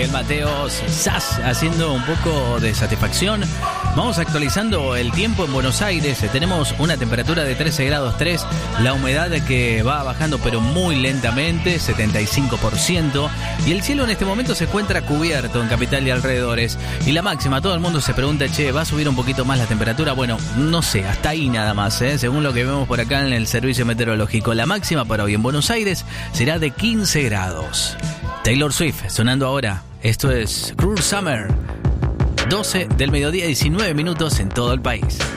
Miguel Mateos, SAS, haciendo un poco de satisfacción. Vamos actualizando el tiempo en Buenos Aires. Tenemos una temperatura de 13 grados 3, la humedad que va bajando pero muy lentamente, 75%. Y el cielo en este momento se encuentra cubierto en Capital y alrededores. Y la máxima, todo el mundo se pregunta, che, ¿va a subir un poquito más la temperatura? Bueno, no sé, hasta ahí nada más, según lo que vemos por acá en el servicio meteorológico. La máxima para hoy en Buenos Aires será de 15 grados. Taylor Swift sonando ahora. Esto es Cruel Summer. 12 del mediodía, 19 minutos en todo el país.